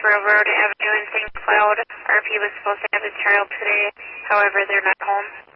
Railroad Avenue in St. Cloud. RP was supposed to have his trial today, however, they're not home.